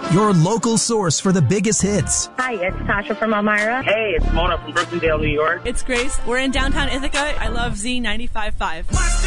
your local source for the biggest hits. Hi, it's Tasha from Elmira. Hey, it's Mona from Brookendale, New York. It's Grace. We're in downtown Ithaca. I love Z95.5.